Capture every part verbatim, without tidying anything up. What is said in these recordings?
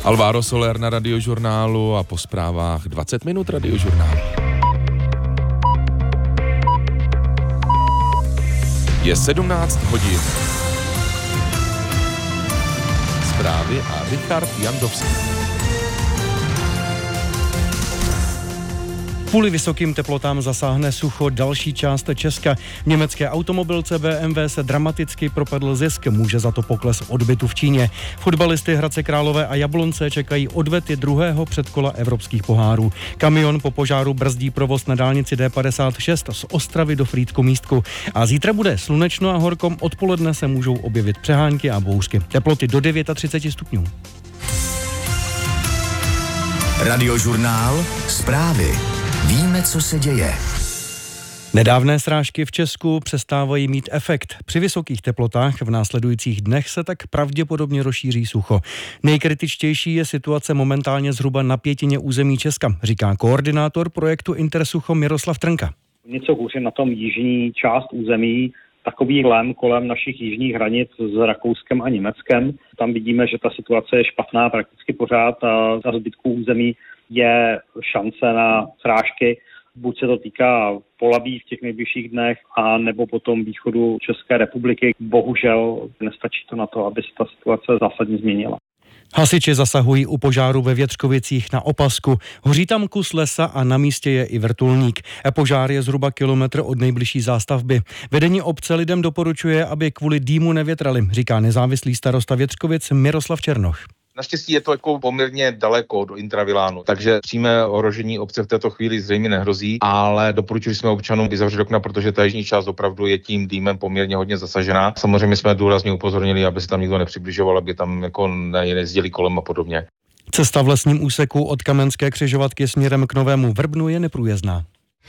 Alvaro Soler na Radiožurnálu a po zprávách dvacet minut Radiožurnálu. Je sedmnáct hodin. Zprávy a Richard Jandovský. Kvůli vysokým teplotám zasáhne sucho další část Česka. Německé automobilce bé em vé se dramaticky propadl zisk, může za to pokles odbytu v Číně. Fotbalisty Hradce Králové a Jablonce čekají odvety druhého předkola evropských pohárů. Kamion po požáru brzdí provoz na dálnici dé padesát šest z Ostravy do Frýdku-Místku. A zítra bude slunečno a horko, odpoledne se můžou objevit přehánky a bouřky. Teploty do třicet devět stupňů. Radiožurnál, zprávy. Víme, co se děje. Nedávné srážky v Česku přestávají mít efekt. Při vysokých teplotách v následujících dnech se tak pravděpodobně rozšíří sucho. Nejkritičtější je situace momentálně zhruba na pětině území Česka, říká koordinátor projektu Intersucho Miroslav Trnka. Něco hůř na tom jižní část území, takový lem kolem našich jižních hranic s Rakouskem a Německem. Tam vidíme, že ta situace je špatná prakticky pořád a za zbytku území je šance na srážky. Buď se to týká Polabí v těch nejbližších dnech, a nebo potom východu České republiky. Bohužel nestačí to na to, aby se ta situace zásadně změnila. Hasiči zasahují u požáru ve Větřkovicích na Opasku. Hoří tam kus lesa a na místě je i vrtulník. Požár je zhruba kilometr od nejbližší zástavby. Vedení obce lidem doporučuje, aby kvůli dýmu nevětrali, říká nezávislý starosta Větřkovic Miroslav Černoch. Naštěstí je to jako poměrně daleko do intravilánu, takže přímé ohrožení obce v této chvíli zřejmě nehrozí, ale doporučili jsme občanům zavřít okna, protože ta jižní část opravdu je tím dýmem poměrně hodně zasažená. Samozřejmě jsme důrazně upozornili, aby se tam nikdo nepřibližoval, aby tam jako nejezdili kolem a podobně. Cesta v lesním úseku od Kamenské křižovatky směrem k Novému Vrbnu je neprůjezdná.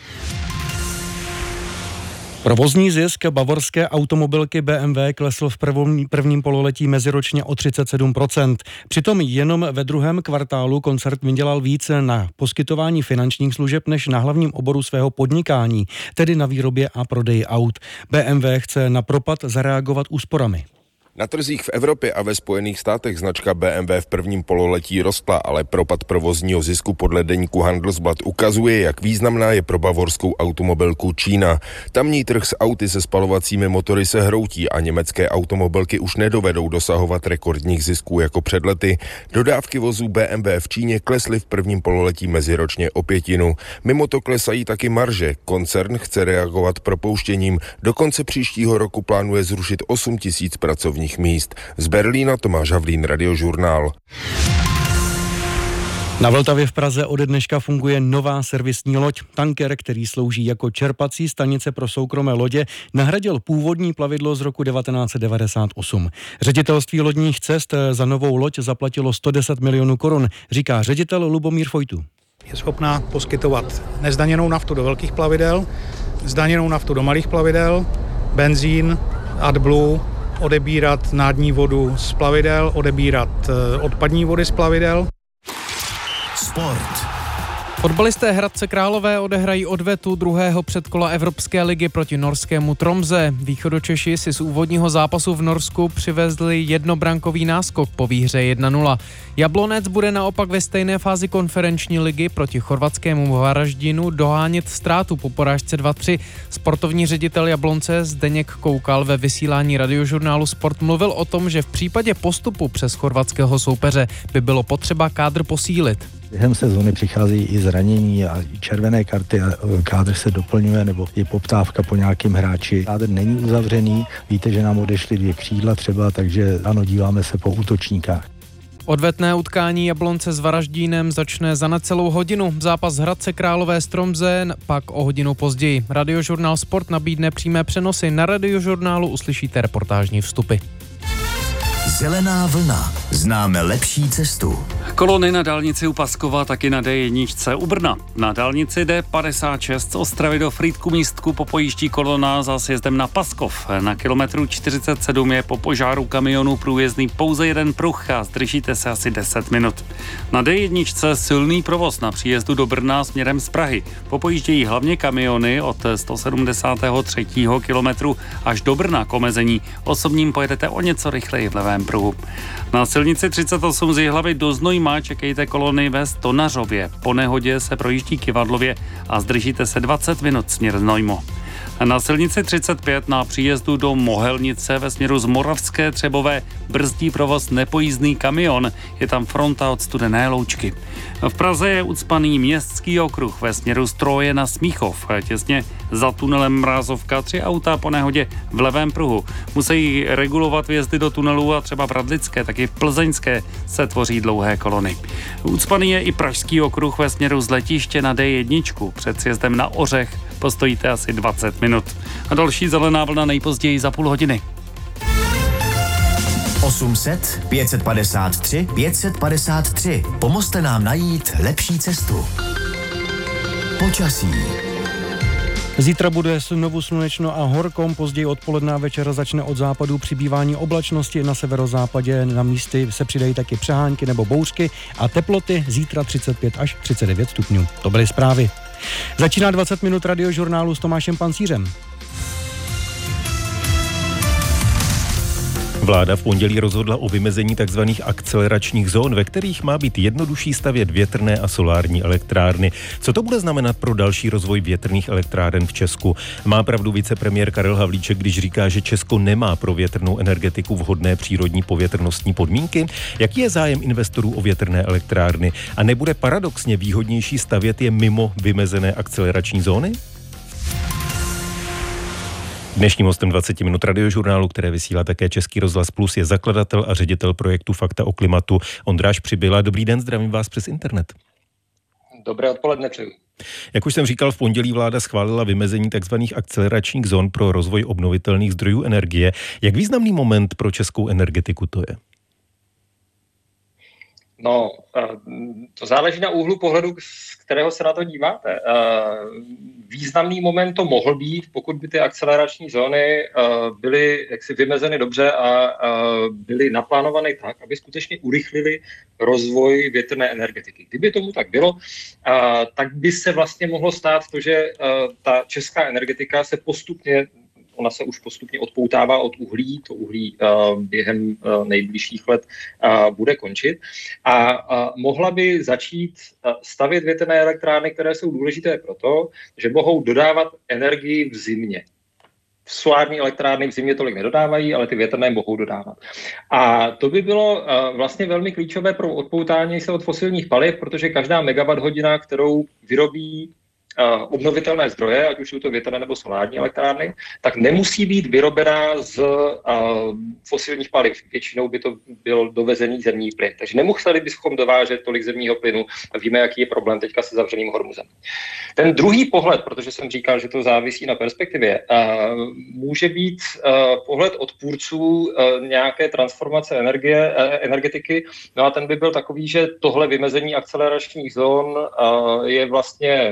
Provozní zisk bavorské automobilky bé em vé klesl v prvním, prvním pololetí meziročně o třicet sedm procent. Přitom jenom ve druhém kvartálu koncern vydělal více na poskytování finančních služeb než na hlavním oboru svého podnikání, tedy na výrobě a prodeji aut. bé em vé chce na propad zareagovat úsporami. Na trzích v Evropě a ve Spojených státech značka bé em vé v prvním pololetí rostla, ale propad provozního zisku podle deníku Handelsblatt ukazuje, jak významná je pro bavorskou automobilku Čína. Tamní trh s auty se spalovacími motory se hroutí a německé automobilky už nedovedou dosahovat rekordních zisků jako před lety. Dodávky vozů bé em vé v Číně klesly v prvním pololetí meziročně o pětinu. Mimo to klesají taky marže. Koncern chce reagovat propouštěním. Do konce příštího roku plánuje zrušit osm tisíc pracovních míst. Z Berlína Tomáš Havlín, Radiožurnál. Na Vltavě v Praze ode dneška funguje nová servisní loď. Tanker, který slouží jako čerpací stanice pro soukromé lodě, nahradil původní plavidlo z roku devatenáct set devadesát osm. Ředitelství lodních cest za novou loď zaplatilo sto deset milionů korun, říká ředitel Lubomír Fojtu. Je schopná poskytovat nezdaněnou naftu do velkých plavidel, zdaněnou naftu do malých plavidel, benzín, AdBlue, odebírat nádní vodu z plavidel, odebírat odpadní vody z plavidel. Sport. Fotbalisté Hradce Králové odehrají odvetu druhého předkola Evropské ligy proti norskému Tromsø. Východočeši si z úvodního zápasu v Norsku přivezli jednobrankový náskok po výhře jedna nula. Jablonec bude naopak ve stejné fázi konferenční ligy proti chorvatskému Varaždinu dohánět ztrátu po porážce dva tři. Sportovní ředitel Jablonce Zdeněk Koukal ve vysílání Radiožurnálu Sport mluvil o tom, že v případě postupu přes chorvatského soupeře by bylo potřeba kádr posílit. Během sezóny přichází i zranění a červené karty a kádr se doplňuje, nebo je poptávka po nějakém hráči. Kádr není uzavřený, víte, že nám odešly dvě křídla třeba, takže ano, díváme se po útočníkách. Odvetné utkání Jablonce s Varaždínem začne za necelou hodinu. Zápas Hradce Králové s Tromsø pak o hodinu později. Radiožurnál Sport nabídne přímé přenosy. Na Radiožurnálu uslyšíte reportážní vstupy. Zelená vlna. Známe lepší cestu. Kolony na dálnici u Paskova, taky na dé jedna u Brna. Na dálnici dé padesát šest z Ostravy do Frýdku-Místku popojíždí kolona za sjezdem na Paskov. Na kilometru čtyřicet sedm je po požáru kamionu průjezdný pouze jeden pruh a zdržíte se asi deset minut. Na dé jedna silný provoz na příjezdu do Brna směrem z Prahy. Popojíždějí hlavně kamiony od sto sedmdesát tři kilometru až do Brna k omezení. Osobním pojedete o něco rychleji v levém pruhu. Na silnici třicet osm z Jihlavy do Znojma čekejte kolony ve Stonařově. Po nehodě se projíždí Kyvadlově a zdržíte se dvacet minut směr Znojmo. Na silnici třicet pět na příjezdu do Mohelnice ve směru z Moravské Třebové brzdí provoz nepojízdný kamion. Je tam fronta od Studené Loučky. V Praze je ucpaný městský okruh ve směru z Troje na Smíchov. Těsně za tunelem Mrázovka tři auta po nehodě v levém pruhu. Musí regulovat vjezdy do tunelu a třeba v Radlické, taky v Plzeňské se tvoří dlouhé kolony. Ucpaný je i pražský okruh ve směru z letiště na D jedna. Před sjezdem na Ořech postojíte asi dvacet minut. A další zelená vlna nejpozději za půl hodiny. osm set pět set padesát tři pět set padesát tři. Pomozte nám najít lepší cestu. Počasí. Zítra bude znovu slunečno a horko, později odpoledne a večer začne od západu přibývání oblačnosti, na severozápadě na místy se přidají taky přehánky nebo bouřky a teploty zítra třicet pět až třicet devět stupňů. To byly zprávy. Začíná dvacet minut radiožurnálu s Tomášem Pancířem. Vláda v pondělí rozhodla o vymezení tzv. Akceleračních zón, ve kterých má být jednodušší stavět větrné a solární elektrárny. Co to bude znamenat pro další rozvoj větrných elektráren v Česku? Má pravdu vicepremiér Karel Havlíček, když říká, že Česko nemá pro větrnou energetiku vhodné přírodní povětrnostní podmínky? Jaký je zájem investorů o větrné elektrárny? A nebude paradoxně výhodnější stavět je mimo vymezené akcelerační zóny? Dnešním hostem dvacet minut radiožurnálu, které vysílá také Český rozhlas Plus, je zakladatel a ředitel projektu Fakta o klimatu Ondráš Přibyla. Dobrý den, zdravím vás přes internet. Dobré odpoledne přeju. Jak už jsem říkal, v pondělí vláda schválila vymezení tzv. Akceleračních zón pro rozvoj obnovitelných zdrojů energie. Jak významný moment pro českou energetiku to je? No, to záleží na úhlu pohledu, z kterého se na to díváte. Významný moment to mohl být, pokud by ty akcelerační zóny byly jaksi vymezeny dobře a byly naplánovány tak, aby skutečně urychlili rozvoj větrné energetiky. Kdyby tomu tak bylo, tak by se vlastně mohlo stát to, že ta česká energetika se postupně Ona se už postupně odpoutává od uhlí, to uhlí uh, během uh, nejbližších let uh, bude končit a uh, mohla by začít uh, stavět větrné elektrárny, které jsou důležité proto, že mohou dodávat energii v zimě. Solární elektrárny v zimě tolik nedodávají, ale ty větrné mohou dodávat. A to by bylo uh, vlastně velmi klíčové pro odpoutání se od fosilních paliv, protože každá megawatt hodina, kterou vyrobí Uh, obnovitelné zdroje, ať už jsou to větrné nebo solární elektrárny, tak nemusí být vyrobená z uh, fosilních paliv. Většinou by to byl dovezený zemní plyn. Takže nemuseli bychom dovážet tolik zemního plynu. Víme, jaký je problém teďka se zavřeným Hormuzem. Ten druhý pohled, protože jsem říkal, že to závisí na perspektivě, uh, může být uh, pohled odpůrců uh, nějaké transformace energie, uh, energetiky. No a ten by byl takový, že tohle vymezení akceleračních zón uh, je vlastně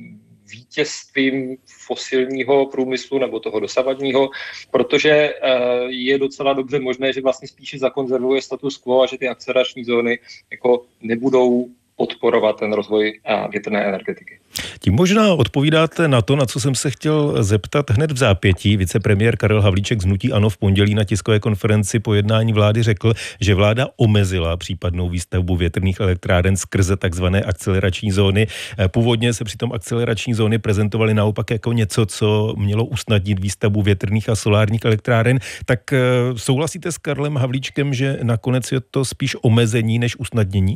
vítězstvím fosilního průmyslu nebo toho dosavadního, protože je docela dobře možné, že vlastně spíše zakonzervuje status quo a že ty akcelerační zóny jako nebudou podporovat ten rozvoj větrné energetiky. Tím možná odpovídáte na to, na co jsem se chtěl zeptat hned v zápětí. Vicepremiér Karel Havlíček z hnutí ANO v pondělí na tiskové konferenci po jednání vlády řekl, že vláda omezila případnou výstavbu větrných elektráren skrze takzvané akcelerační zóny. Původně se přitom akcelerační zóny prezentovaly naopak jako něco, co mělo usnadnit výstavbu větrných a solárních elektráren. Tak souhlasíte s Karlem Havlíčkem, že nakonec je to spíš omezení než usnadnění?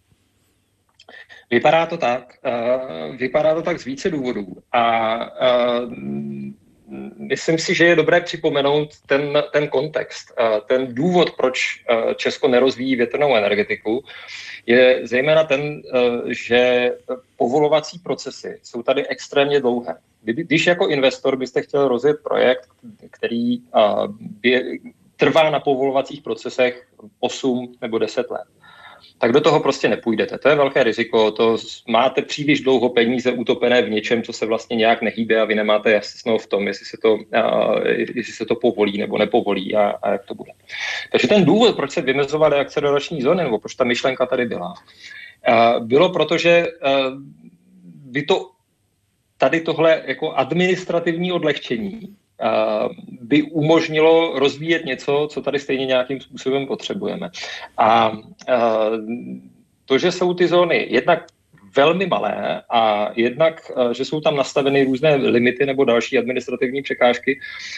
Vypadá to tak. Uh, vypadá to tak z více důvodů. A uh, myslím si, že je dobré připomenout ten, ten kontext. Uh, ten důvod, proč uh, Česko nerozvíjí větrnou energetiku, je zejména ten, uh, že povolovací procesy jsou tady extrémně dlouhé. Když jako investor byste chtěl rozjet projekt, který uh, by, trvá na povolovacích procesech osm nebo deset let, tak do toho prostě nepůjdete. To je velké riziko, to máte příliš dlouho peníze utopené v něčem, co se vlastně nějak nehýbe a vy nemáte jasno v tom, jestli se to, uh, jestli se to povolí nebo nepovolí a, a jak to bude. Takže ten důvod, proč se vymezovaly akcelerační zóny, nebo proč ta myšlenka tady byla, uh, bylo proto, že uh, by to tady tohle jako administrativní odlehčení by umožnilo rozvíjet něco, co tady stejně nějakým způsobem potřebujeme. A to, že jsou ty zóny jednak velmi malé a jednak, že jsou tam nastaveny různé limity nebo další administrativní překážky,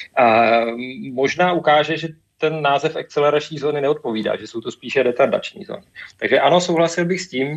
možná ukáže, že ten název akcelerační zóny neodpovídá, že jsou to spíše retardační zóny. Takže ano, souhlasil bych s tím,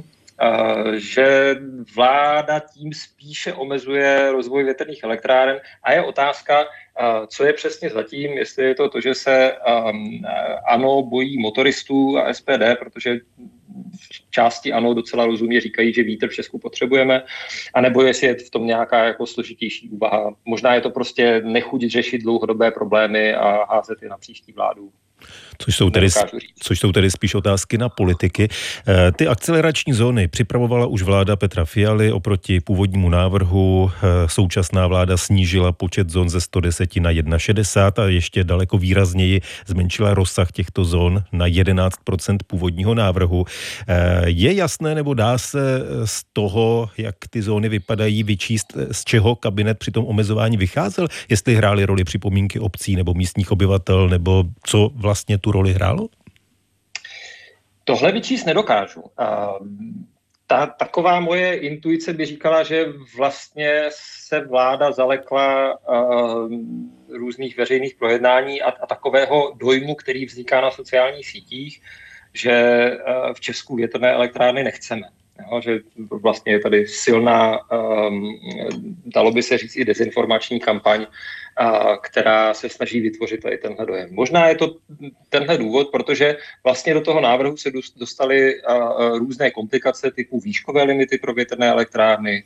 že vláda tím spíše omezuje rozvoj větrných elektráren a je otázka, co je přesně zatím, jestli je to to, že se ANO bojí motoristů a S P D, protože v části ANO docela rozumně říkají, že vítr v Česku potřebujeme, anebo jestli je v tom nějaká jako složitější úvaha. Možná je to prostě nechuť řešit dlouhodobé problémy a házet je na příští vládu. Což jsou, tedy, což jsou tedy spíš otázky na politiky. Ty akcelerační zóny připravovala už vláda Petra Fialy oproti původnímu návrhu. Současná vláda snížila počet zón ze sto deset na šedesát jedna a ještě daleko výrazněji zmenšila rozsah těchto zón na jedenáct procent původního návrhu. Je jasné, nebo dá se z toho, jak ty zóny vypadají, vyčíst, z čeho kabinet při tom omezování vycházel? Jestli hrály roli připomínky obcí nebo místních obyvatel, nebo co vlastně tu roli hrálo? Tohle vyčíst nedokážu. Ta taková moje intuice by říkala, že vlastně se vláda zalekla různých veřejných projednání a, a takového dojmu, který vzniká na sociálních sítích, že v Česku větrné elektrárny nechceme. Jo, že vlastně je tady silná, dalo by se říct i dezinformační kampaň, která se snaží vytvořit tady tenhle dojem. Možná je to tenhle důvod, protože vlastně do toho návrhu se dostaly různé komplikace typu výškové limity pro větrné elektrárny,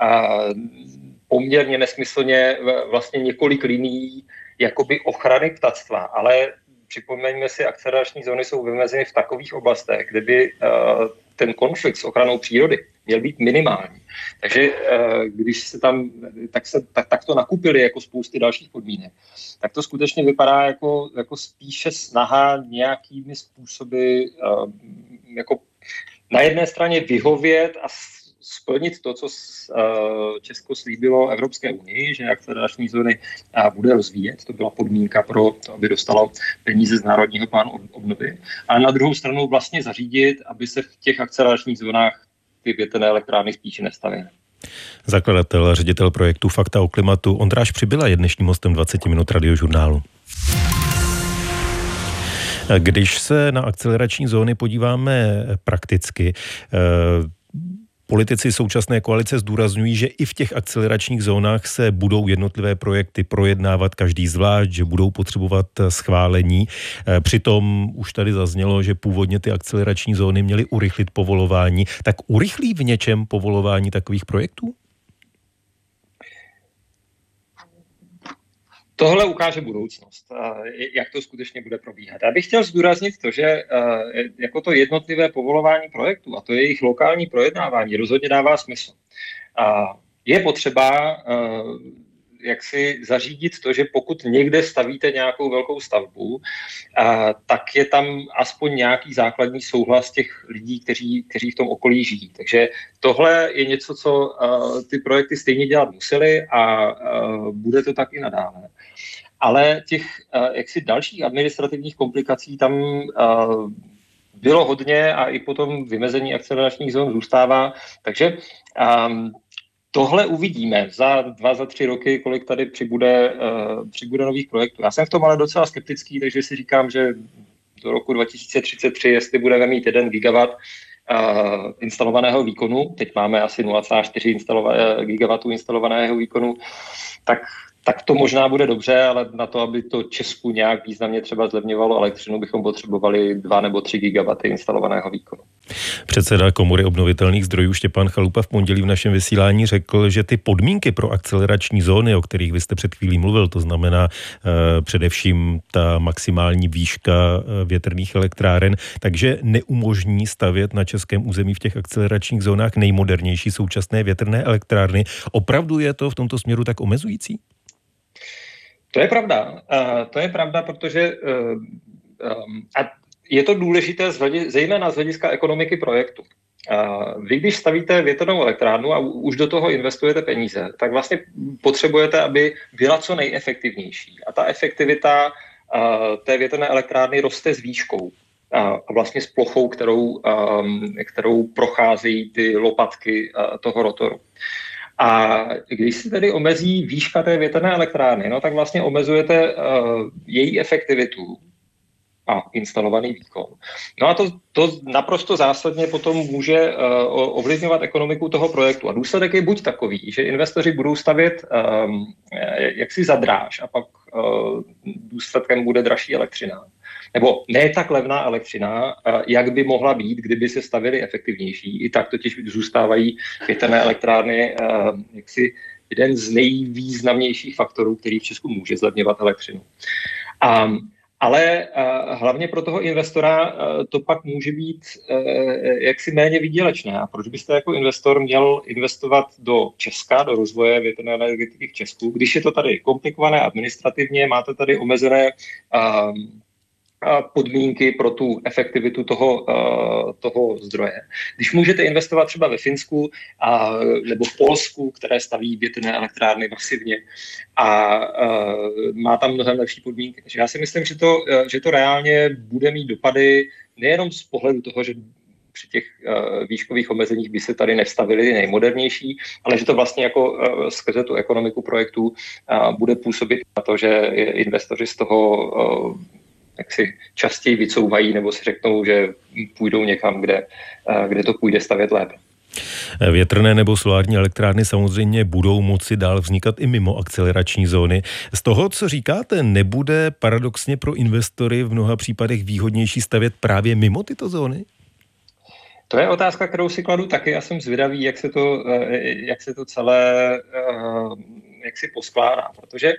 poměrně nesmyslně vlastně několik linií jakoby ochrany ptactva, ale připomeňme si, akcelerační zóny jsou vymezeny v takových oblastech, kde by ten konflikt s ochranou přírody měl být minimální. Takže když se tam, tak, se, tak, tak to nakupili jako spousty dalších podmínek, tak to skutečně vypadá jako, jako spíše snaha nějakými způsoby jako na jedné straně vyhovět a splnit to, co Česko slíbilo Evropské unii, že akcelerační zóny bude rozvíjet. To byla podmínka pro to, aby dostalo peníze z Národního plánu obnovy. A na druhou stranu vlastně zařídit, aby se v těch akceleračních zónách ty větrné elektrárny spíše nestavily. Zakladatel a ředitel projektu Fakta o klimatu Ondráš Přibyla je dnešním hostem dvacet minut Radiožurnálu. Když se na akcelerační zóny podíváme prakticky, politici současné koalice zdůrazňují, že i v těch akceleračních zónách se budou jednotlivé projekty projednávat každý zvlášť, že budou potřebovat schválení. Přitom už tady zaznělo, že původně ty akcelerační zóny měly urychlit povolování. Tak urychlí v něčem povolování takových projektů? Tohle ukáže budoucnost, jak to skutečně bude probíhat. Já bych chtěl zdůraznit to, že jako to jednotlivé povolování projektů a to jejich lokální projednávání rozhodně dává smysl. Je potřeba jak si zařídit to, že pokud někde stavíte nějakou velkou stavbu, tak je tam aspoň nějaký základní souhlas těch lidí, kteří, kteří v tom okolí žijí. Takže tohle je něco, co ty projekty stejně dělat museli a bude to tak i nadále. Ale těch jaksi dalších administrativních komplikací tam bylo hodně a i potom vymezení akceleračních zón zůstává. Takže tohle uvidíme za dva, za tři roky, kolik tady přibude, uh, přibude nových projektů. Já jsem v tom ale docela skeptický, takže si říkám, že do roku dva tisíce třicet tři, jestli budeme mít jeden gigawatt uh, instalovaného výkonu, teď máme asi nula celá čtyři instalova- gigawattu instalovaného výkonu, tak tak to možná bude dobře, ale na to, aby to Česku nějak významně třeba zlevňovalo elektřinu, bychom potřebovali dva nebo tři gigawaty instalovaného výkonu. Předseda Komory obnovitelných zdrojů Štěpán Chalupa v pondělí v našem vysílání řekl, že ty podmínky pro akcelerační zóny, o kterých vy jste před chvílí mluvil, to znamená eh, především ta maximální výška eh, větrných elektráren, takže neumožní stavět na českém území v těch akceleračních zónách nejmodernější současné větrné elektrárny. Opravdu je to v tomto směru tak omezující? To je pravda. Uh, to je pravda, protože uh, um, a je to důležité z hledi, zejména z hlediska ekonomiky projektu. Vy, když stavíte větrnou elektrárnu a už do toho investujete peníze, tak vlastně potřebujete, aby byla co nejefektivnější. A ta efektivita té větrné elektrárny roste s výškou a vlastně s plochou, kterou, kterou procházejí ty lopatky toho rotoru. A když se tedy omezí výška té větrné elektrárny, no, tak vlastně omezujete její efektivitu a instalovaný výkon. No a to, to naprosto zásadně potom může uh, ovlivňovat ekonomiku toho projektu. A důsledek je buď takový, že investoři budou stavět um, jaksi za dráž a pak uh, důsledkem bude dražší elektřina. Nebo ne tak levná elektřina, uh, jak by mohla být, kdyby se stavěly efektivnější. I tak totiž zůstávají větrné elektrárny uh, jaksi jeden z nejvýznamnějších faktorů, který v Česku může zlevňovat elektřinu. Um, Ale uh, hlavně pro toho investora uh, to pak může být uh, jaksi méně výdělečné. A proč byste jako investor měl investovat do Česka, do rozvoje větrné energetiky v Česku, když je to tady komplikované administrativně, máte tady omezené uh, podmínky pro tu efektivitu toho, toho zdroje. Když můžete investovat třeba ve Finsku a, nebo v Polsku, které staví větrné elektrárny masivně a, a má tam mnohem lepší podmínky. Takže já si myslím, že to, že to reálně bude mít dopady nejenom z pohledu toho, že při těch uh, výškových omezeních by se tady nevstavili nejmodernější, ale že to vlastně jako uh, skrze tu ekonomiku projektu uh, bude působit na to, že investoři z toho uh, jak si častěji vycouvají nebo si řeknou, že půjdou někam, kde, kde to půjde stavět lépe. Větrné nebo solární elektrárny samozřejmě budou moci dál vznikat i mimo akcelerační zóny. Z toho, co říkáte, nebude paradoxně pro investory v mnoha případech výhodnější stavět právě mimo tyto zóny? To je otázka, kterou si kladu taky. Já jsem zvědavý, jak se to, jak se to celé jak si poskládá, protože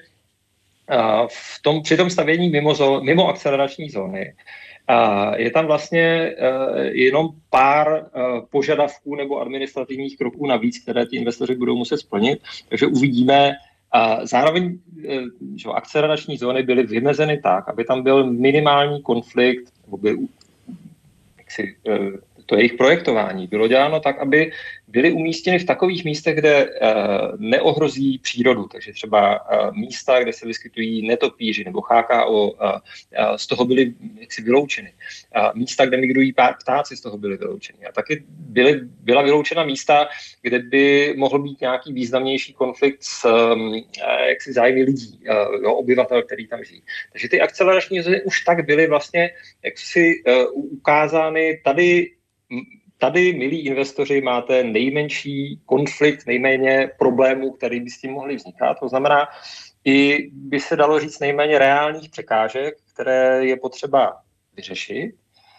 v tom, při tom stavění mimo, zó, mimo akcelerační zóny je tam vlastně jenom pár požadavků nebo administrativních kroků navíc, které ty investoři budou muset splnit. Takže uvidíme. Zároveň že akcelerační zóny byly vymezeny tak, aby tam byl minimální konflikt, nebo byl, jak si, to jejich projektování bylo děláno tak, aby byly umístěny v takových místech, kde uh, neohrozí přírodu. Takže třeba uh, místa, kde se vyskytují netopíři nebo H K O, uh, uh, z toho byly jaksi vyloučeny. Uh, místa, kde migrují ptáci, z toho byly vyloučeny. A taky byly, byla vyloučena místa, kde by mohl být nějaký významnější konflikt s um, jaksi zájmy lidí, uh, jo, obyvatel, který tam žijí. Takže ty akcelerační zóny už tak byly vlastně jaksi uh, ukázány tady. Tady, milí investoři, máte nejmenší konflikt, nejméně problémů, který by s tím mohly vznikat. To znamená, i by se dalo říct nejméně reálných překážek, které je potřeba vyřešit.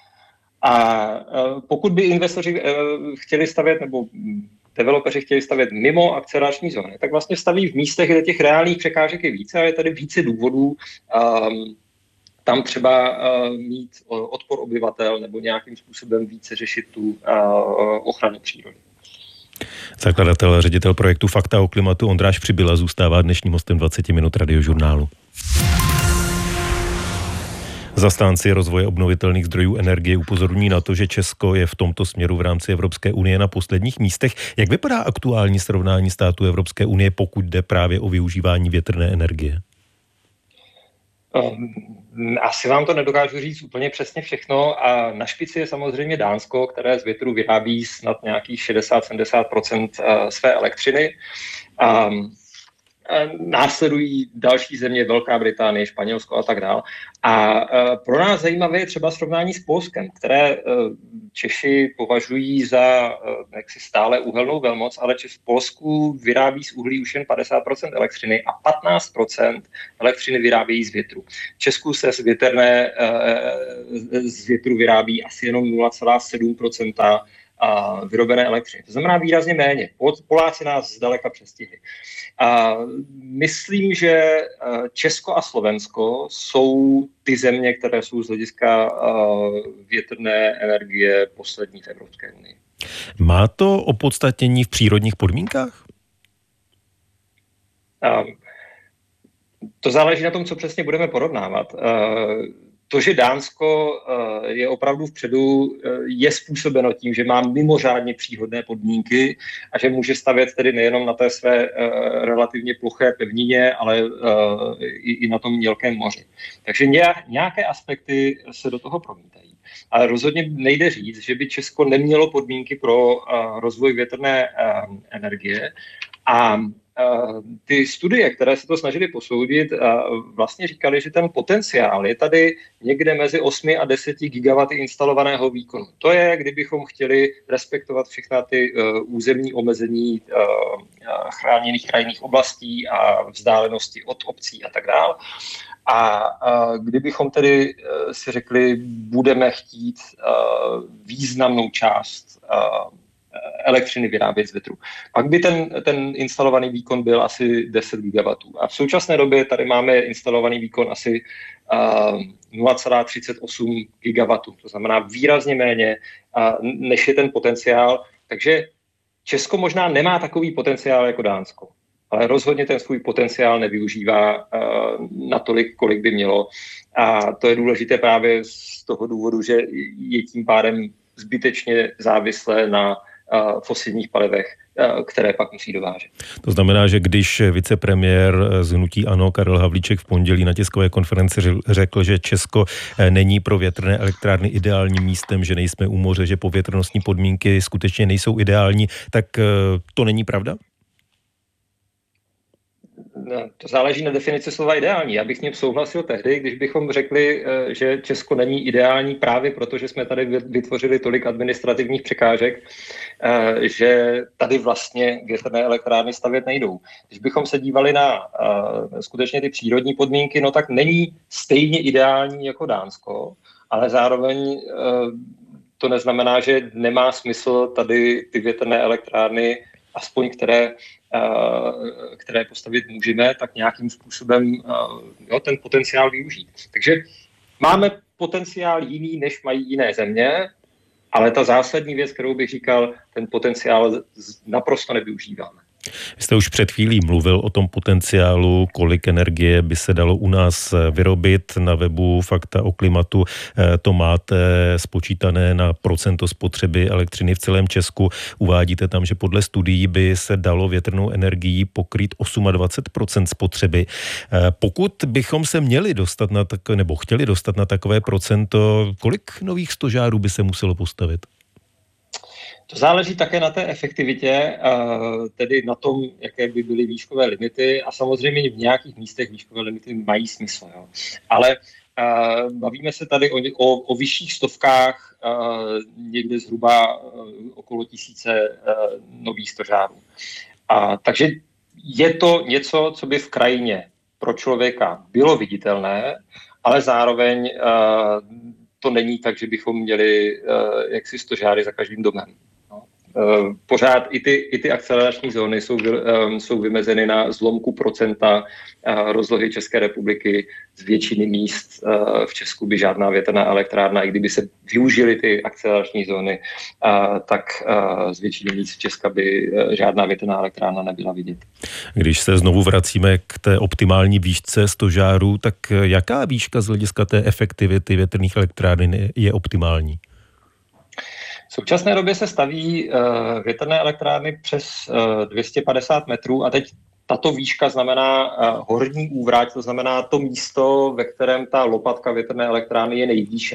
A pokud by investoři chtěli stavět, nebo developeři chtěli stavět mimo akcelerační zóny, tak vlastně staví v místech, kde těch reálných překážek je více a je tady více důvodů um, tam třeba uh, mít odpor obyvatel nebo nějakým způsobem více řešit tu uh, ochranu přírody. Zakladatel a ředitel projektu Fakta o klimatu Ondráš Přibyla zůstává dnešním hostem dvacet minut Radiožurnálu. Zastánci rozvoje obnovitelných zdrojů energie upozorňují na to, že Česko je v tomto směru v rámci Evropské unie na posledních místech. Jak vypadá aktuální srovnání států Evropské unie, pokud jde právě o využívání větrné energie? Asi vám to nedokážu říct úplně přesně všechno a na špici je samozřejmě Dánsko, které z větru vyrábí snad nějakých šedesát až sedmdesát procent své elektřiny. Následují další země, Velká Británie, Španělsko a tak dále. A pro nás zajímavé je třeba srovnání s Polskem, které Češi považují za jaksi stále uhelnou velmoc, ale v Polsku vyrábí z uhlí už jen padesát procent elektřiny a patnáct procent elektřiny vyrábějí z větru. V Česku se z větrné z větru vyrábí asi jenom nula celá sedm procenta a vyrobené elektřiny. To znamená výrazně méně. Poláci nás zdaleka přestihli. A myslím, že Česko a Slovensko jsou ty země, které jsou z hlediska větrné energie poslední v Evropské unii. Má to opodstatnění v přírodních podmínkách? A to záleží na tom, co přesně budeme porovnávat. To, že Dánsko je opravdu vpředu, je způsobeno tím, že má mimořádně příhodné podmínky a že může stavět tedy nejenom na té své relativně ploché pevnině, ale i na tom mělkém moři. Takže nějaké aspekty se do toho promítají. Ale rozhodně nejde říct, že by Česko nemělo podmínky pro rozvoj větrné energie. A ty studie, které se to snažily posoudit, vlastně říkali, že ten potenciál je tady někde mezi osmi a deseti gigawaty instalovaného výkonu. To je, kdybychom chtěli respektovat všechna ty územní omezení chráněných krajinných oblastí a vzdálenosti od obcí a tak dále. A kdybychom tedy si řekli, budeme chtít významnou část elektřiny vyrábět z větru, pak by ten, ten instalovaný výkon byl asi deset gigawattů. A v současné době tady máme instalovaný výkon asi uh, nula celá třicet osm gigawattů. To znamená výrazně méně, uh, než je ten potenciál. Takže Česko možná nemá takový potenciál jako Dánsko, ale rozhodně ten svůj potenciál nevyužívá uh, natolik, kolik by mělo. A to je důležité právě z toho důvodu, že je tím pádem zbytečně závislé na fosilních palivech, které pak musí dovážet. To znamená, že když vicepremiér z hnutí ANO Karel Havlíček v pondělí na tiskové konferenci řekl, že Česko není pro větrné elektrárny ideálním místem, že nejsme u moře, že povětrnostní podmínky skutečně nejsou ideální, tak to není pravda? To záleží na definici slova ideální. Já bych s ním souhlasil tehdy, když bychom řekli, že Česko není ideální právě proto, že jsme tady vytvořili tolik administrativních překážek, že tady vlastně větrné elektrárny stavět nejdou. Když bychom se dívali na skutečně ty přírodní podmínky, no tak není stejně ideální jako Dánsko, ale zároveň to neznamená, že nemá smysl tady ty větrné elektrárny, aspoň které které postavit můžeme, tak nějakým způsobem jo, ten potenciál využít. Takže máme potenciál jiný, než mají jiné země, ale ta zásadní věc, kterou bych říkal, ten potenciál naprosto nevyužíváme. Vy jste už před chvílí mluvil o tom potenciálu, kolik energie by se dalo u nás vyrobit. Na webu Fakta o klimatu to máte spočítané na procento spotřeby elektřiny v celém Česku. Uvádíte tam, že podle studií by se dalo větrnou energií pokrýt dvacet osm procent spotřeby. Pokud bychom se měli dostat na tak, nebo chtěli dostat na takové procento, kolik nových stožárů by se muselo postavit? To záleží také na té efektivitě, tedy na tom, jaké by byly výškové limity a samozřejmě v nějakých místech výškové limity mají smysl. Jo. Ale bavíme se tady o, o, o vyšších stovkách, někde zhruba okolo tisíce nových stožárů. A, takže je to něco, co by v krajině pro člověka bylo viditelné, ale zároveň to není tak, že bychom měli jaksi stožáry za každým domem. Pořád i ty, i ty akcelerační zóny jsou, jsou vymezeny na zlomku procenta rozlohy České republiky. Z většiny míst v Česku by žádná větrná elektrárna, i kdyby se využily ty akcelerační zóny, tak z většiny míst v Česka by žádná větrná elektrárna nebyla vidět. Když se znovu vracíme k té optimální výšce stožárů, tak jaká výška z hlediska té efektivity větrných elektráren je optimální? V současné době se staví uh, větrné elektrárny přes uh, dvě stě padesát metrů a teď tato výška znamená uh, horní úvrať, to znamená to místo, ve kterém ta lopatka větrné elektrárny je nejvýše.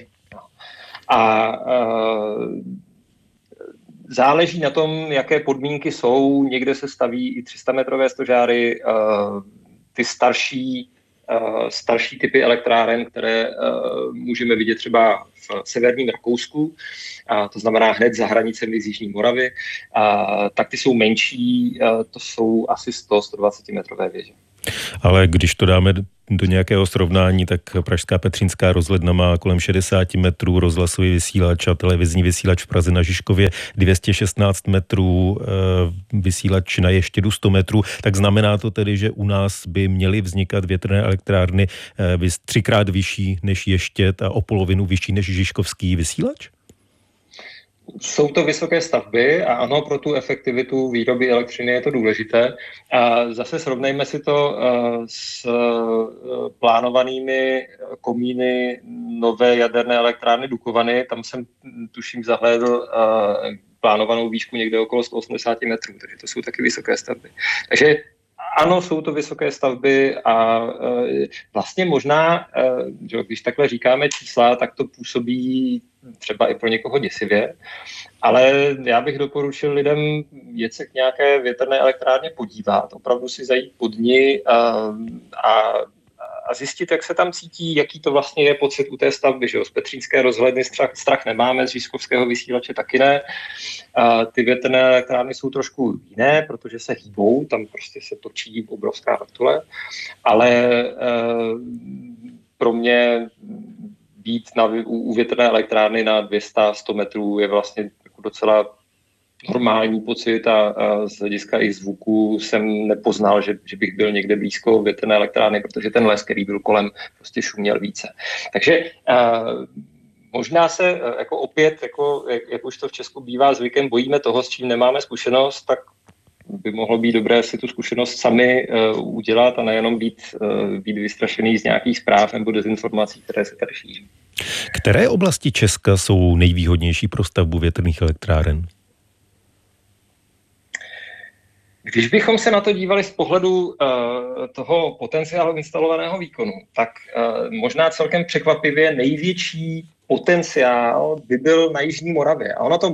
A uh, záleží na tom, jaké podmínky jsou. Někde se staví i tři sta metrové stožáry, uh, ty starší Uh, starší typy elektráren, které uh, můžeme vidět třeba v severním Rakousku, a to znamená hned za hranicemi z Jižní Moravy, a, tak ty jsou menší, uh, to jsou asi sto až sto dvacet metrové věže. Ale když to dáme do nějakého srovnání, tak pražská Petřínská rozhledna má kolem šedesát metrů, rozhlasový vysílač a televizní vysílač v Praze na Žižkově dvě stě šestnáct metrů, vysílač na Ještědu sto metrů, tak znamená to tedy, že u nás by měly vznikat větrné elektrárny třikrát vyšší než Ještěd a o polovinu vyšší než žižkovský vysílač? jsou to vysoké stavby a ano, pro tu efektivitu výroby elektřiny je to důležité. A zase srovnejme si to s plánovanými komíny nové jaderné elektrárny Dukovany. Tam jsem, tuším, zahlédl plánovanou výšku někde okolo sto osmdesát metrů, takže to jsou taky vysoké stavby. Takže ano, jsou to vysoké stavby a e, vlastně možná, e, že když takhle říkáme čísla, tak to působí třeba i pro někoho děsivě, ale já bych doporučil lidem jet se k nějaké větrné elektrárně podívat, opravdu si zajít pod ní a, a a zjistit, jak se tam cítí, jaký to vlastně je pocit u té stavby. Že jo? Z Petřínské rozhledny strach, strach nemáme, z Říšskovského vysílače taky ne. A ty větrné elektrárny jsou trošku jiné, protože se hýbou, tam prostě se točí obrovská vrtule, ale e, pro mě být na, u, u větrné elektrárny na dvě stě sto metrů je vlastně jako docela normální pocit a, a z hlediska i zvuku jsem nepoznal, že, že bych byl někde blízko větrné elektrárny, protože ten les, který byl kolem, prostě šuměl více. Takže a, možná se jako opět, jako, jak, jak už to v Česku bývá zvykem, bojíme toho, s čím nemáme zkušenost, tak by mohlo být dobré si tu zkušenost sami uh, udělat a nejenom být, uh, být vystrašený z nějakých zpráv nebo dezinformací, které se tady šíří. Které oblasti Česka jsou nejvýhodnější pro stavbu větrných elektráren? Když bychom se na to dívali z pohledu uh, toho potenciálu instalovaného výkonu, tak uh, možná celkem překvapivě největší potenciál by byl na Jižní Moravě. A ono to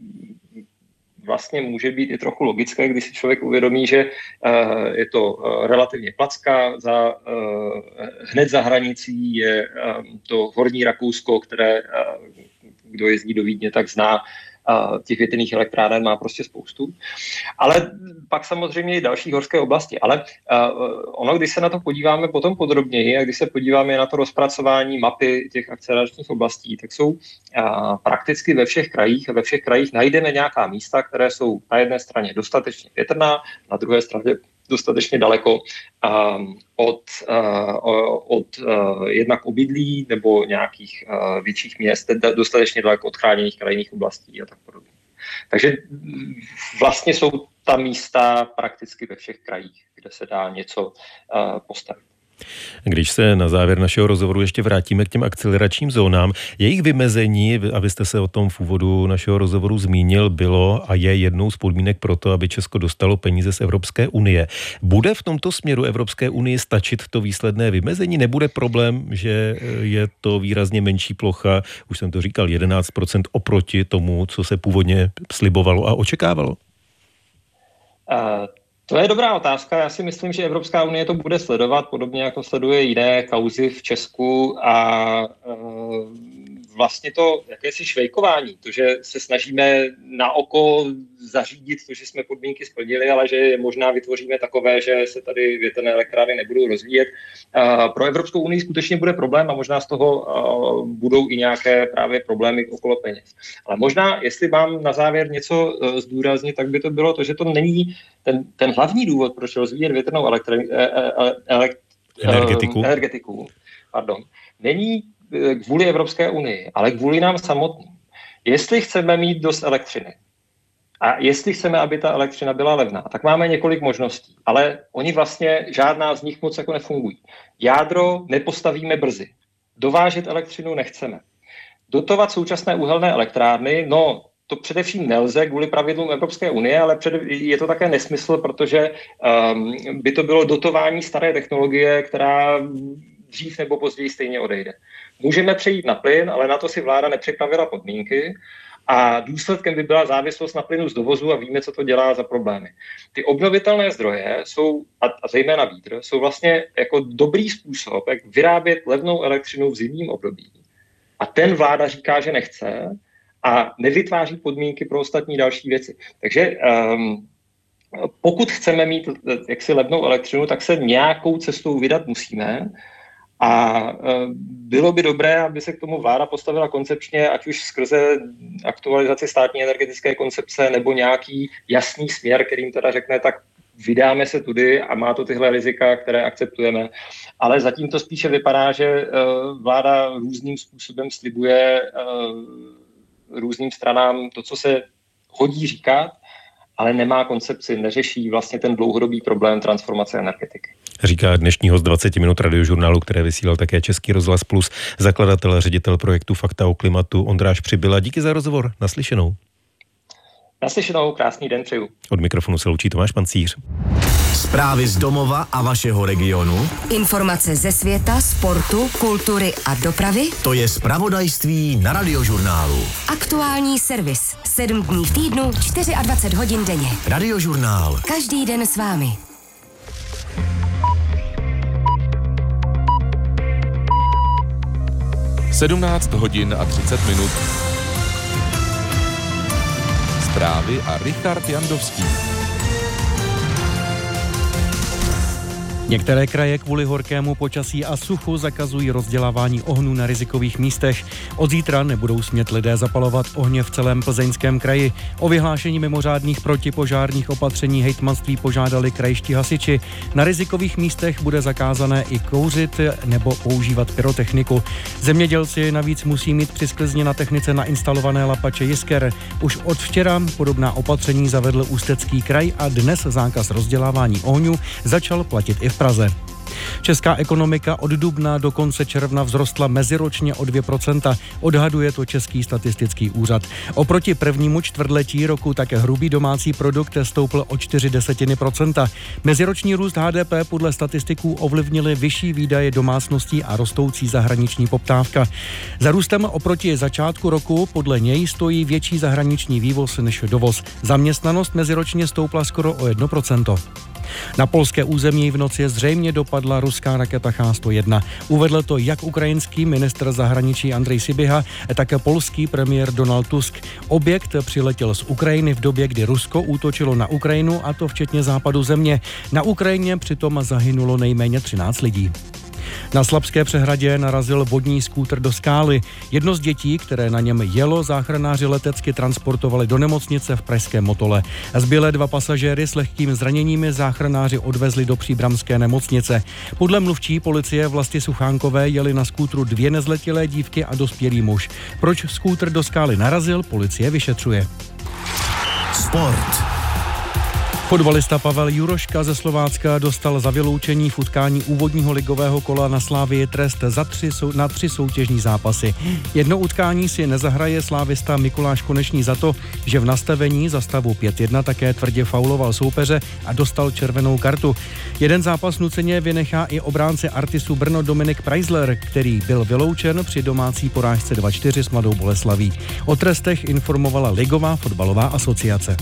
vlastně může být i trochu logické, když si člověk uvědomí, že uh, je to uh, relativně placka, za, uh, hned za hranicí je um, to Horní Rakousko, které, uh, kdo jezdí do Vídně, tak zná. Těch větrných elektráren má prostě spoustu. Ale pak samozřejmě i další horské oblasti. Ale ono, když se na to podíváme potom podrobněji a když se podíváme na to rozpracování mapy těch akceleračních oblastí, tak jsou prakticky ve všech krajích a ve všech krajích najdeme nějaká místa, které jsou na jedné straně dostatečně větrná, na druhé straně dostatečně daleko um, od, uh, od uh, jednak obydlí nebo nějakých uh, větších měst, dostatečně daleko od chráněných krajinných oblastí a tak podobně. Takže vlastně jsou ta místa prakticky ve všech krajích, kde se dá něco uh, postavit. Když se na závěr našeho rozhovoru ještě vrátíme k těm akceleračním zónám, jejich vymezení, abyste se o tom v úvodu našeho rozhovoru zmínil, bylo a je jednou z podmínek pro to, aby Česko dostalo peníze z Evropské unie. Bude v tomto směru Evropské unii stačit to výsledné vymezení? Nebude problém, že je to výrazně menší plocha, už jsem to říkal, jedenáct procent oproti tomu, co se původně slibovalo a očekávalo? Uh... To je dobrá otázka. Já si myslím, že Evropská unie to bude sledovat, podobně jako sleduje jiné kauzy v Česku a e, vlastně to jakési švejkování, to, že se snažíme na oko zařídit to, že jsme podmínky splnili, ale že možná vytvoříme takové, že se tady větrné elektrárny nebudou rozvíjet. E, pro Evropskou unii skutečně bude problém a možná z toho e, budou i nějaké právě problémy okolo peněz. Ale možná, jestli mám na závěr něco e, zdůraznit, tak by to bylo to, že to není ten, ten hlavní důvod, proč rozvíjet větrnou elektri- elekt- energetiku, energetiku pardon, není kvůli Evropské unii, ale kvůli nám samotným. Jestli chceme mít dost elektřiny a jestli chceme, aby ta elektřina byla levná, tak máme několik možností, ale oni vlastně, žádná z nich moc jako nefungují. Jádro nepostavíme brzy. Dovážet elektřinu nechceme. Dotovat současné uhelné elektrárny, no to především nelze kvůli pravidlům Evropské unie, ale před, je to také nesmysl, protože um, by to bylo dotování staré technologie, která dřív nebo později stejně odejde. Můžeme přejít na plyn, ale na to si vláda nepřipravila podmínky a důsledkem by byla závislost na plynu z dovozu a víme, co to dělá za problémy. Ty obnovitelné zdroje jsou, a, a zejména vítr, jsou vlastně jako dobrý způsob, jak vyrábět levnou elektřinu v zimním období. A ten vláda říká, že nechce, a nevytváří podmínky pro ostatní další věci. Takže um, pokud chceme mít jaksi levnou elektřinu, tak se nějakou cestou vydat musíme a uh, bylo by dobré, aby se k tomu vláda postavila koncepčně, ať už skrze aktualizaci státní energetické koncepce nebo nějaký jasný směr, kterým teda řekne, tak vydáme se tudy a má to tyhle rizika, které akceptujeme. Ale zatím to spíše vypadá, že uh, vláda různým způsobem slibuje uh, různým stranám to, co se hodí říkat, ale nemá koncepci, neřeší vlastně ten dlouhodobý problém transformace energetiky. Říká dnešní host dvacet minut radiožurnálu, které vysílal také Český rozhlas Plus, zakladatel a ředitel projektu Fakta o klimatu Ondráš Přibyla. Díky za rozhovor, naslyšenou. Naslyšenou, krásný den přeju. Od mikrofonu se loučí Tomáš Pancíř. Zprávy z domova a vašeho regionu. Informace ze světa, sportu, kultury a dopravy. To je zpravodajství na radiožurnálu. Aktuální servis. Sedm dní v týdnu, dvacet čtyři hodin denně. Radiožurnál. Každý den s vámi. sedmnáct hodin a třicet minut. Zprávy a Richard Jandovský. Některé kraje kvůli horkému počasí a suchu zakazují rozdělávání ohnů na rizikových místech. Od zítra nebudou smět lidé zapalovat ohně v celém Plzeňském kraji. O vyhlášení mimořádných protipožárních opatření hejtmanství požádali krajští hasiči. Na rizikových místech bude zakázané i kouřit nebo používat pyrotechniku. Zemědělci navíc musí mít při sklizni na technice nainstalované lapače jisker. Už od včera podobná opatření zavedl Ústecký kraj a dnes zákaz rozdělávání ohňů začal platit i v Praze. Česká ekonomika od dubna do konce června vzrostla meziročně o dvě procenta, odhaduje to Český statistický úřad. Oproti prvnímu čtvrtletí roku také hrubý domácí produkt stoupl o čtyři desetiny procenta. Meziroční růst H D P podle statistiků ovlivnily vyšší výdaje domácností a rostoucí zahraniční poptávka. Za růstem oproti začátku roku podle něj stojí větší zahraniční vývoz než dovoz. Zaměstnanost meziročně stoupla skoro o jedno procento. Na polské území v noci zřejmě dopadla ruská raketa Ch sto jedna. Uvedl to jak ukrajinský ministr zahraničí Andrej Sybiha, tak polský premiér Donald Tusk. Objekt přiletěl z Ukrajiny v době, kdy Rusko útočilo na Ukrajinu, a to včetně západu země. Na Ukrajině přitom zahynulo nejméně třináct lidí. Na Slabské přehradě narazil vodní skútr do skály. Jedno z dětí, které na něm jelo, záchranáři letecky transportovali do nemocnice v pražském Motole. Zbylé dva pasažéry s lehkými zraněními záchranáři odvezli do příbramské nemocnice. Podle mluvčí policie Vlasty Suchánkové jeli na skútru dvě nezletilé dívky a dospělý muž. Proč skútr do skály narazil, policie vyšetřuje. Sport. Fotbalista Pavel Juroška ze Slovácka dostal za vyloučení v utkání úvodního ligového kola na Slávii trest za tři, na tři soutěžní zápasy. Jedno utkání si nezahraje slávista Mikuláš Konečný za to, že v nastavení za stavu pět jedna také tvrdě fauloval soupeře a dostal červenou kartu. Jeden zápas nuceně vynechá i obránce Artisu Brno Dominik Preisler, který byl vyloučen při domácí porážce dva čtyři s Mladou Boleslaví. O trestech informovala Ligová fotbalová asociace.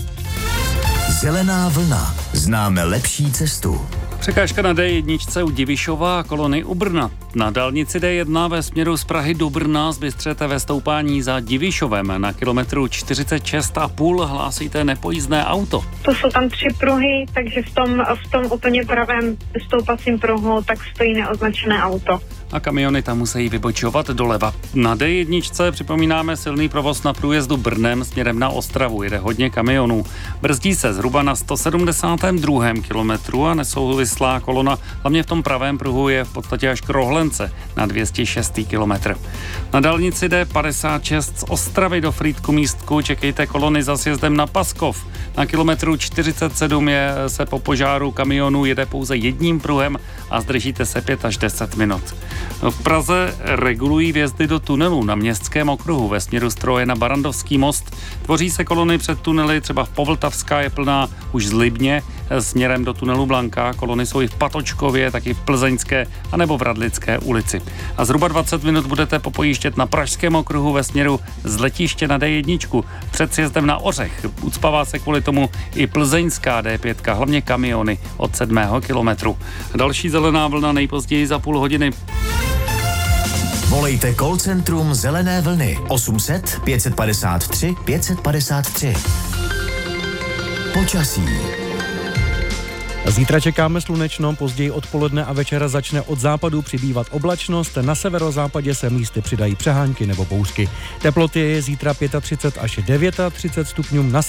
Zelená vlna. Známe lepší cestu. Překážka na D jedna u Divišova a kolony u Brna. Na dálnici D jedna ve směru z Prahy do Brna zbystřete ve stoupání za Divišovem. Na kilometru čtyřicet šest a půl hlásíte nepojízdné auto. To jsou tam tři pruhy, takže v tom, v tom úplně pravém stoupacím pruhu tak stojí neoznačené auto. A kamiony tam musí vybočovat doleva. Na D jedna připomínáme silný provoz na průjezdu Brnem směrem na Ostravu. Jede hodně kamionů. Brzdí se zhruba na sto sedmdesátém druhém kilometru a nesouvislá kolona, hlavně v tom pravém pruhu, je v podstatě až k Rohlence na dvě stě šestý kilometr. Na dálnici D padesát šest z Ostravy do Frýdku-Místku čekejte kolony za sjezdem na Paskov. Na kilometru čtyřicet sedm je se po požáru kamionu jede pouze jedním pruhem a zdržíte se pět až deset minut. V Praze regulují vjezdy do tunelu na Městském okruhu ve směru Stroje na Barandovský most. Tvoří se kolony před tunely, třeba v Povltavská je plná už z Libně směrem do tunelu Blanka. Kolony jsou i v Patočkově, taky v Plzeňské anebo v Radlické ulici. A zhruba dvacet minut budete popojíždět na Pražském okruhu ve směru z letiště na D jedna před sjezdem na Ořech. Ucpává se kvůli tomu i plzeňská D pět, hlavně kamiony od sedmého kilometru. Další zelená vlna nejpozději za půl hodiny. Volejte call centrum Zelené vlny osm set pět padesát tři pět padesát tři. Počasí. Zítra čekáme slunečno, později odpoledne a večera začne od západu přibývat oblačnost, na severozápadě se místy přidají přehánky nebo bouřky. Teploty zítra třicet pět až třicet devět stupňů, na